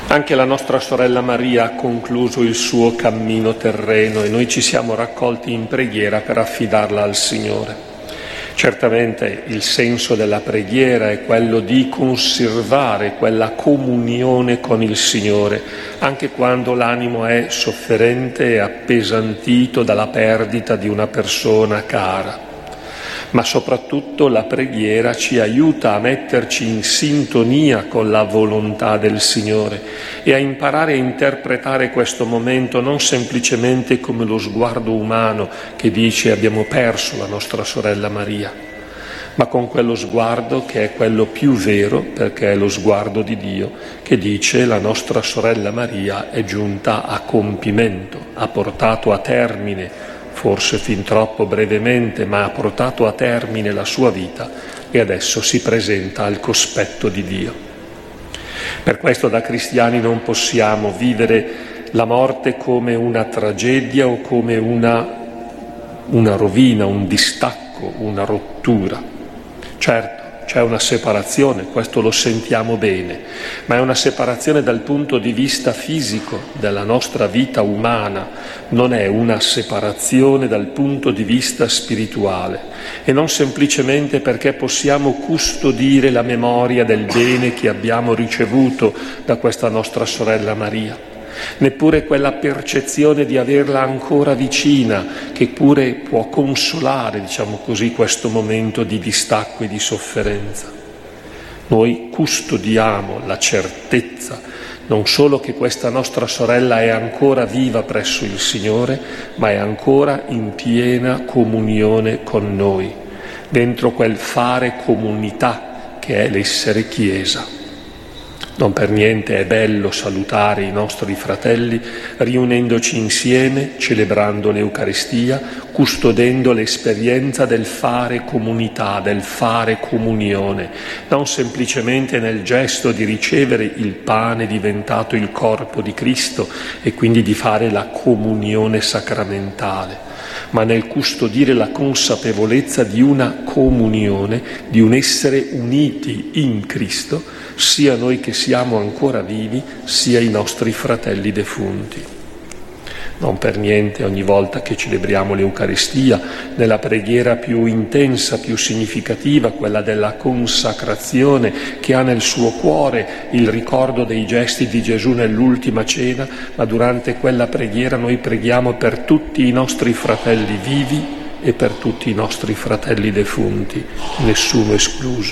Anche la nostra sorella Maria ha concluso il suo cammino terreno e noi ci siamo raccolti in preghiera per affidarla al Signore. Certamente il senso della preghiera è quello di conservare quella comunione con il Signore, anche quando l'animo è sofferente e appesantito dalla perdita di una persona cara. Ma soprattutto la preghiera ci aiuta a metterci in sintonia con la volontà del Signore e a imparare a interpretare questo momento non semplicemente come lo sguardo umano che dice abbiamo perso la nostra sorella Maria, ma con quello sguardo che è quello più vero, perché è lo sguardo di Dio, che dice la nostra sorella Maria è giunta a compimento, ha portato a termine, forse fin troppo brevemente, ma ha portato a termine la sua vita e adesso si presenta al cospetto di Dio. Per questo da cristiani non possiamo vivere la morte come una tragedia o come una rovina, un distacco, una rottura. Certo, c'è una separazione, questo lo sentiamo bene, ma è una separazione dal punto di vista fisico della nostra vita umana, non è una separazione dal punto di vista spirituale e non semplicemente perché possiamo custodire la memoria del bene che abbiamo ricevuto da questa nostra sorella Maria. Neppure quella percezione di averla ancora vicina, che pure può consolare, diciamo così, questo momento di distacco e di sofferenza. Noi custodiamo la certezza non solo che questa nostra sorella è ancora viva presso il Signore, ma è ancora in piena comunione con noi, dentro quel fare comunità che è l'essere Chiesa. Non per niente è bello salutare i nostri fratelli riunendoci insieme, celebrando l'Eucaristia, custodendo l'esperienza del fare comunità, del fare comunione, non semplicemente nel gesto di ricevere il pane diventato il corpo di Cristo e quindi di fare la comunione sacramentale, ma nel custodire la consapevolezza di una comunione, di un essere uniti in Cristo, sia noi che siamo ancora vivi, sia i nostri fratelli defunti. Non per niente ogni volta che celebriamo l'Eucaristia, nella preghiera più intensa, più significativa, quella della consacrazione, che ha nel suo cuore il ricordo dei gesti di Gesù nell'ultima cena, ma durante quella preghiera noi preghiamo per tutti i nostri fratelli vivi e per tutti i nostri fratelli defunti, nessuno escluso.